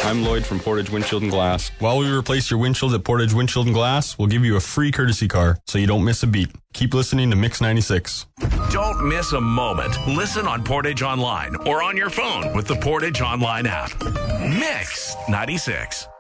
I'm Lloyd from Portage Windshield and Glass. While we replace your windshield at Portage Windshield and Glass, we'll give you a free courtesy car so you don't miss a beat. Keep listening to Mix 96. Don't miss a moment. Listen on Portage Online or on your phone with the Portage Online app. Mix 96.